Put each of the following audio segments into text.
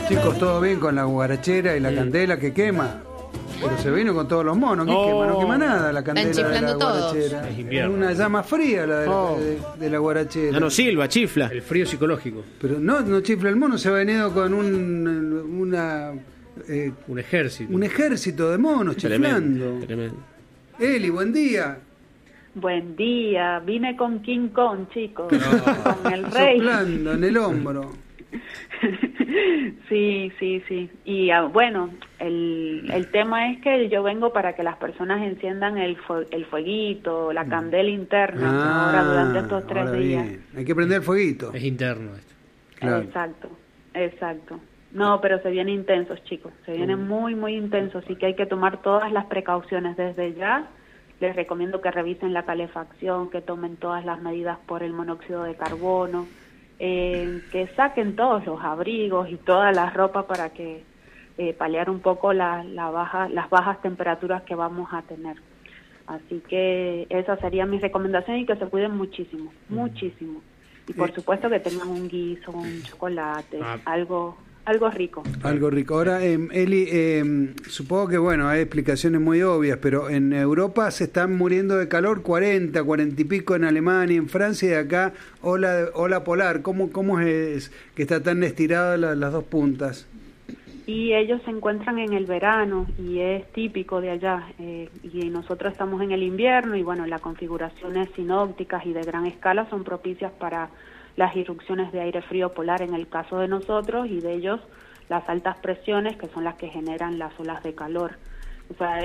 Chicos, todo bien con la guarachera y la candela que quema. Pero se vino con todos los monos. ¿Qué quema? No quema nada la candela de la guarachera. Es una llama fría la de la guarachera. No silba, chifla. El frío psicológico. Pero no chifla el mono, se ha venido con un ejército. Un ejército de monos chiflando. Tremendo. Eli, buen día. Buen día, vine con King Kong, chicos, con el rey. Soplando en el hombro. Sí. Y bueno, el tema es que yo vengo para que las personas enciendan el fueguito, la candela interna, ahora durante estos 3 días. Bien. Hay que prender el fueguito. Es interno esto. Claro. Exacto. No, pero se vienen intensos, chicos, se vienen muy, muy intensos, así que hay que tomar todas las precauciones desde ya. Les recomiendo que revisen la calefacción, que tomen todas las medidas por el monóxido de carbono, que saquen todos los abrigos y toda la ropa para que paliar un poco las bajas temperaturas que vamos a tener. Así que esa sería mi recomendación y que se cuiden muchísimo. Y por supuesto que tengan un guiso, un chocolate, algo rico. Algo rico. Ahora, Eli, supongo que, bueno, hay explicaciones muy obvias, pero en Europa se están muriendo de calor, 40 y pico en Alemania, en Francia, y acá ola polar. ¿Cómo es que está tan estirada las dos puntas? Y ellos se encuentran en el verano y es típico de allá, y nosotros estamos en el invierno y bueno, las configuraciones sinópticas y de gran escala son propicias para las irrupciones de aire frío polar en el caso de nosotros y de ellos las altas presiones que son las que generan las olas de calor. O sea,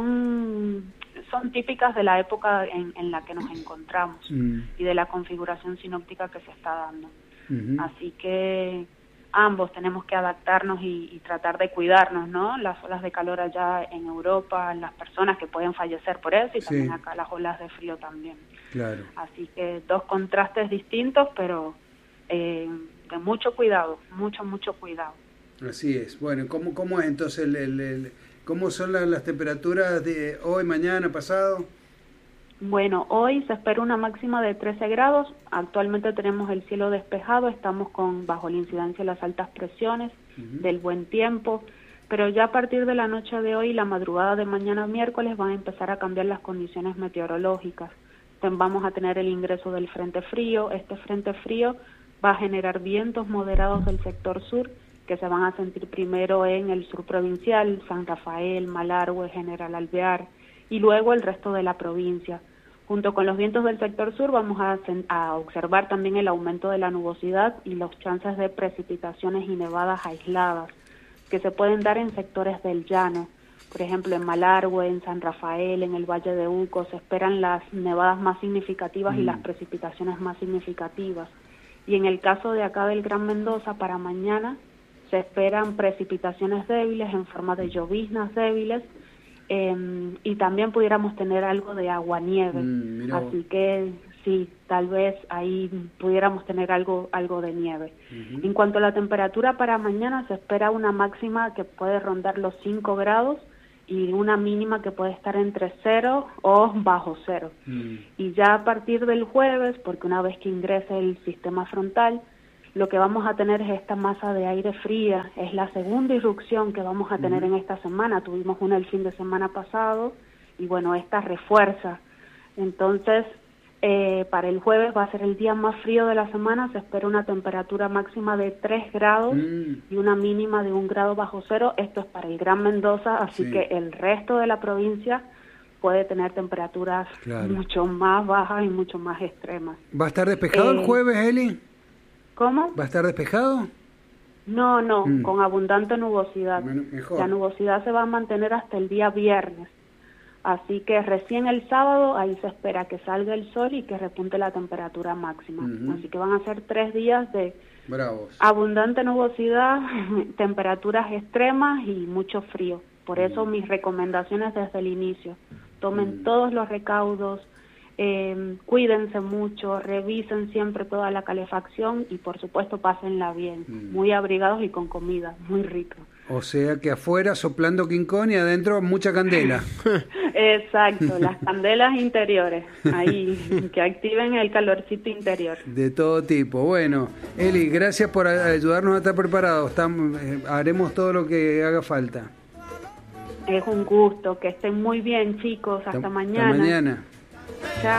son típicas de la época en la que nos encontramos y de la configuración sinóptica que se está dando. Así que ambos tenemos que adaptarnos y tratar de cuidarnos, ¿no? Las olas de calor allá en Europa, las personas que pueden fallecer por eso y también acá las olas de frío también. Claro. Así que dos contrastes distintos, pero de mucho cuidado, mucho cuidado. Así es. Bueno, ¿cómo es entonces cómo son las temperaturas de hoy, mañana, pasado? Bueno, hoy se espera una máxima de 13 grados. Actualmente tenemos el cielo despejado, estamos bajo la incidencia de las altas presiones, del buen tiempo, pero ya a partir de la noche de hoy y la madrugada de mañana miércoles van a empezar a cambiar las condiciones meteorológicas. Vamos a tener el ingreso del frente frío. Este frente frío va a generar vientos moderados del sector sur que se van a sentir primero en el sur provincial, San Rafael, Malargüe, General Alvear, y luego el resto de la provincia. Junto con los vientos del sector sur vamos a observar también el aumento de la nubosidad y los chances de precipitaciones y nevadas aisladas que se pueden dar en sectores del llano. Por ejemplo, en Malargüe, en San Rafael, en el Valle de Uco, se esperan las nevadas más significativas y las precipitaciones más significativas. Y en el caso de acá del Gran Mendoza, para mañana se esperan precipitaciones débiles en forma de lloviznas débiles, y también pudiéramos tener algo de aguanieve. Así que sí, tal vez ahí pudiéramos tener algo de nieve. En cuanto a la temperatura para mañana, se espera una máxima que puede rondar los 5 grados y una mínima que puede estar entre 0 o bajo 0. Y ya a partir del jueves, porque una vez que ingrese el sistema frontal, lo que vamos a tener es esta masa de aire fría, es la segunda irrupción que vamos a tener en esta semana. Tuvimos una el fin de semana pasado y bueno, esta refuerza. Entonces, para el jueves va a ser el día más frío de la semana, se espera una temperatura máxima de 3 grados y una mínima de 1 grado bajo 0. Esto es para el Gran Mendoza, así que el resto de la provincia puede tener temperaturas mucho más bajas y mucho más extremas. ¿Va a estar despejado el jueves, Eli? ¿Cómo? ¿Va a estar despejado? No, con abundante nubosidad. Mejor. La nubosidad se va a mantener hasta el día viernes. Así que recién el sábado ahí se espera que salga el sol y que repunte la temperatura máxima. Así que van a ser 3 días de abundante nubosidad, temperaturas extremas y mucho frío. Por eso mis recomendaciones desde el inicio. Tomen todos los recaudos, cuídense mucho, revisen siempre toda la calefacción y por supuesto pásenla bien, muy abrigados y con comida muy rica. O sea que afuera soplando King Kong y adentro mucha candela. Exacto, las candelas interiores, ahí, que activen el calorcito interior. De todo tipo. Bueno, Eli, gracias por ayudarnos a estar preparados. Haremos todo lo que haga falta. Es un gusto, que estén muy bien, chicos. Hasta mañana. Hasta mañana. Chao.